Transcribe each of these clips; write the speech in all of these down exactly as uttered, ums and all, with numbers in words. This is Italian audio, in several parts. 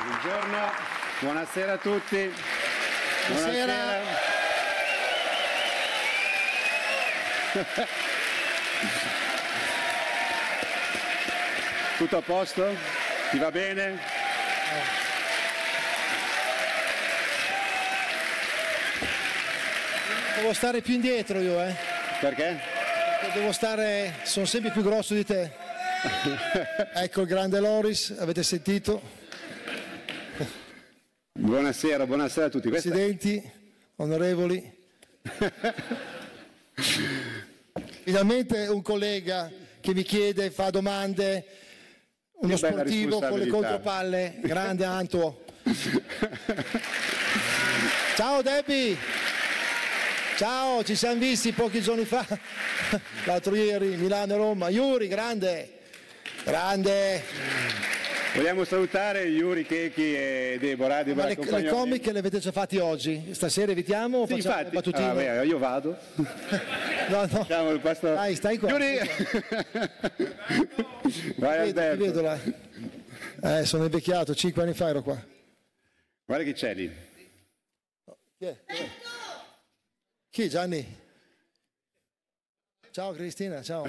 Buongiorno, buonasera a tutti. Buonasera. Buonasera. Tutto a posto? Ti va bene? Devo stare più indietro io, eh? Perché? Perché devo stare, sono sempre più grosso di te. Ecco il grande Loris, avete sentito? Buonasera, buonasera a tutti. Questa... Presidenti, onorevoli. Finalmente un collega che mi chiede, fa domande, uno sportivo con le contropalle, grande Anto. Ciao Debbie, ciao, ci siamo visti pochi giorni fa, l'altro ieri, Milano e Roma. Yuri, grande, grande. Vogliamo salutare Yuri, Chechi e Deborah. Deborah Ma le, le comiche le avete già fatti oggi? Stasera evitiamo o sì, facciamo infatti. battutine? Ah, beh, io vado. No, no. Facciamo questo... Dai, stai qua. Yuri! Vai, ti vedo, ti vedo là. Eh, sono invecchiato, cinque anni fa ero qua. Guarda chi c'è lì. Chi è? Chi, Gianni? Ciao Cristina, ciao.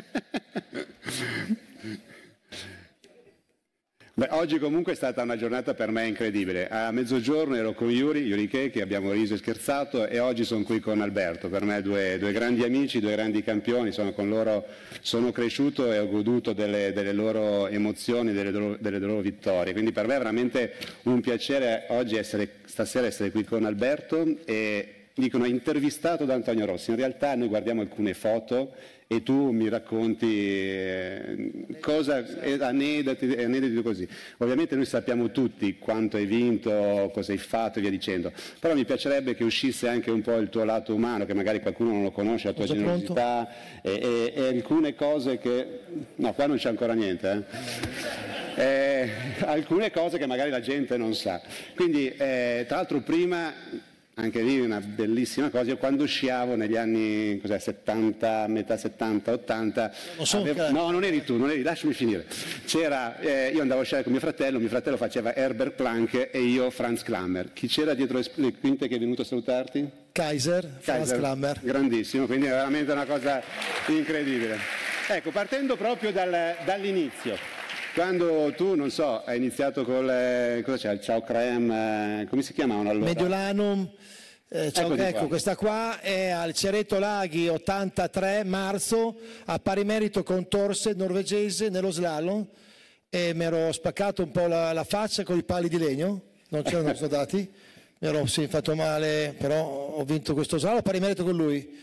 Beh, oggi comunque è stata una giornata per me incredibile. A mezzogiorno ero con Yuri, Yuri Chechi, abbiamo riso e scherzato, e oggi sono qui con Alberto. Per me due, due grandi amici, due grandi campioni, sono con loro, sono cresciuto e ho goduto delle, delle loro emozioni, delle loro, delle loro vittorie. Quindi per me è veramente un piacere oggi essere, stasera essere qui con Alberto. E dicono intervistato da Antonio Rossi. In realtà noi guardiamo alcune foto e tu mi racconti eh, cosa, eh, aneddoti, aneddoti così. Ovviamente noi sappiamo tutti quanto hai vinto, cosa hai fatto e via dicendo, però mi piacerebbe che uscisse anche un po' il tuo lato umano, che magari qualcuno non lo conosce, la tua Sono generosità e, e, e alcune cose che... No, qua non c'è ancora niente, eh? Eh, alcune cose che magari la gente non sa. Quindi, eh, tra l'altro prima... Anche lì una bellissima cosa, io quando sciavo negli anni cos'è, settanta, metà settanta, ottanta, non so avevo, no non eri tu, non eri, lasciami finire, c'era, eh, io andavo a sciare con mio fratello, mio fratello faceva Herbert Planck e io Franz Klammer. Chi c'era dietro le quinte che è venuto a salutarti? Kaiser, Franz Kaiser, Klammer. Grandissimo, quindi è veramente una cosa incredibile. Ecco, partendo proprio dal, dall'inizio. Quando tu, non so, hai iniziato con eh, cosa c'è, il Ciao Creme, eh, come si chiamavano allora? Mediolanum, eh, ciao, ecco qua. Questa qua è al Cereto Laghi ottantatré marzo, a pari merito con Torse, norvegese, nello slalom, e mi ero spaccato un po' la, la faccia con i pali di legno, non c'erano soldati, mi ero sì, fatto male, però ho vinto questo slalom, a pari merito con lui.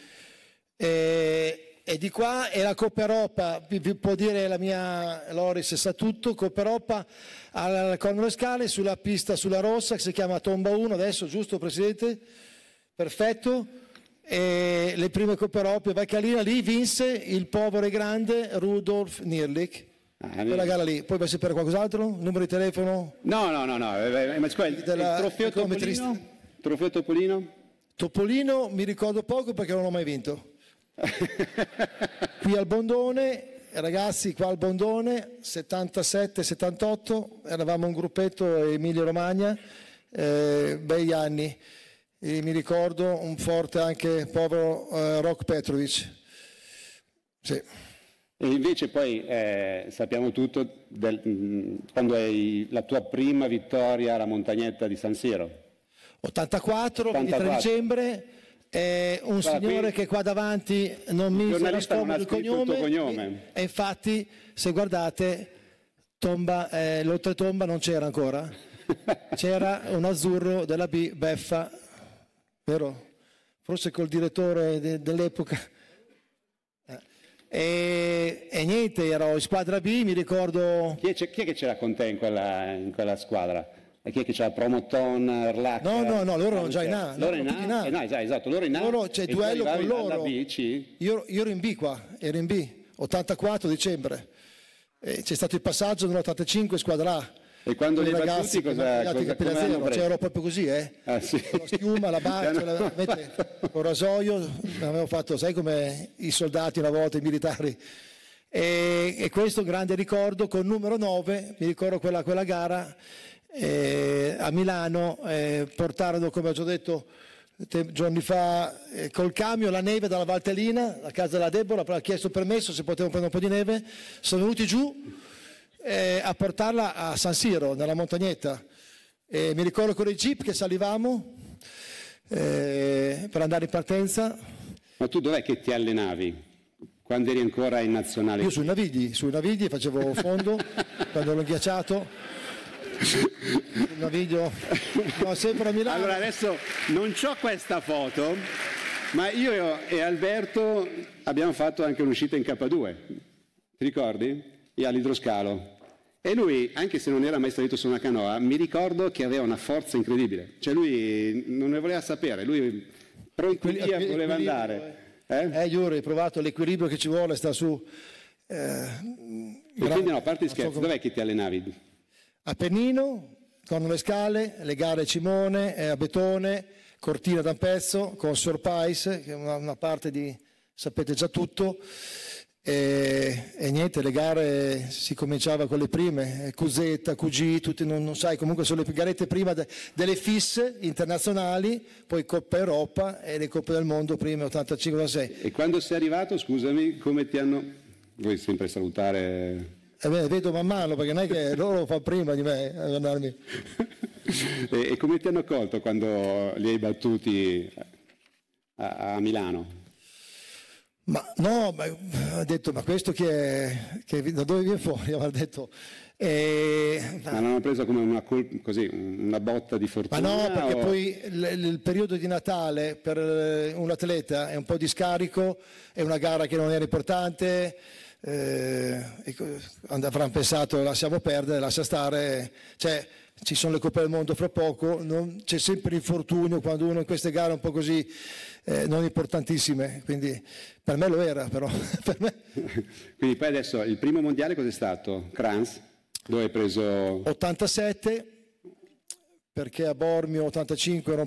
E, E di qua è la Coppa Europa, vi, vi può dire la mia Loris sa tutto, Coppa Europa al Corno Scale sulla pista sulla rossa che si chiama Tomba uno adesso, giusto Presidente? Perfetto. E le prime Coppe Europa, Valcalina, lì vinse il povero e grande Rudolf Nierlich. Ah, quella gara lì, poi vai a sapere qualcos'altro? Numero di telefono? No, no, no, no. Ma scusa, il, della, il trofeo Topolino? Trofeo Topolino? Topolino mi ricordo poco perché non l'ho mai vinto. Qui al Bondone, ragazzi, qua al Bondone, settantasette settantotto, eravamo un gruppetto Emilia Romagna, eh, bei anni. E mi ricordo un forte anche povero eh, Rok Petrovic. Sì. E invece poi eh, sappiamo tutto del, mh, quando hai la tua prima vittoria alla montagnetta di San Siro. ottantaquattro, ventitré dicembre. È un allora, signore che qua davanti non mi nasconde il cognome, il cognome e infatti se guardate tomba, eh, l'oltretomba non c'era ancora, c'era un azzurro della B Beffa, vero? Forse col direttore de, dell'epoca eh. e, e niente, ero in squadra B, mi ricordo. Chi è, chi è che c'era con te in quella, in quella squadra? E chi è che c'era? Promoton, Erlach? No, no, no, loro erano già in A. Loro in A? Eh, no, esatto, loro in A. Loro, c'è duello con loro. B, C? Io, io ero in B qua, ero in B, ottantaquattro dicembre. E c'è stato il passaggio nell'ottantacinque squadra A. E quando li ragazzi battuti cosa, cosa, cosa zero, cioè ero proprio così, eh? Ah, sì. Con la schiuma, la barca, la, mette, con rasoio, avevo fatto, sai come i soldati una volta, i militari. E, e questo è un grande ricordo con numero nove, mi ricordo quella, quella gara. eh, a Milano, eh, portarono, come ho già detto te, giorni fa, eh, col camion la neve dalla Valtellina, a casa della Deborah, ha chiesto permesso se potevano prendere un po' di neve, sono venuti giù eh, a portarla a San Siro, nella montagnetta. E mi ricordo con i jeep che salivamo eh, per andare in partenza. Ma tu dov'è che ti allenavi? Quando eri ancora in nazionale? Io sui Navigli, sui Navigli facevo fondo quando ero ghiacciato. Il Naviglio, no, sempre a Milano. Allora adesso non c'ho questa foto, ma io e Alberto abbiamo fatto anche un'uscita in K due, ti ricordi? E all'idroscalo. E lui, anche se non era mai salito su una canoa, mi ricordo che aveva una forza incredibile. Cioè lui non ne voleva sapere, lui pronto via voleva andare. Eh, eh Yuri, hai provato l'equilibrio che ci vuole, sta su. Eh, e quindi no, a parte gli scherzi, so come... dov'è che ti allenavi? A Pennino, con le scale, le gare a Cimone, a Betone, Cortina d'Ampezzo, con Surpais, che è una, una parte di, sapete già tutto, e, e niente, le gare si cominciava con le prime, Cusetta, Q G, tutti, non, non sai, comunque sono le garette prima de, delle fisse internazionali, poi Coppa Europa e le Coppe del Mondo prima, ottantacinque ottantasei. E quando sei arrivato, scusami, come ti hanno... Vuoi sempre salutare... Eh beh, vedo man mano, perché non è che loro fanno prima di me a guardarmi. e, e come ti hanno accolto quando li hai battuti a, a Milano? Ma no, ma, ha detto, ma questo chi è, che, da dove viene fuori? Ha detto, eh, ma l'hanno preso come una, col, così, una botta di fortuna? Ma no, perché o... poi il, il periodo di Natale per un atleta è un po' di scarico, è una gara che non era importante, eh, avranno pensato lasciamo perdere, lascia stare, cioè ci sono le Coppe del Mondo fra poco, non, c'è sempre l'infortunio quando uno in queste gare un po' così eh, non importantissime, quindi per me lo era però. Per me... Quindi poi adesso il primo mondiale cos'è stato? Kranz? Dove hai preso? ottantasette, perché a Bormio ottantacinque ero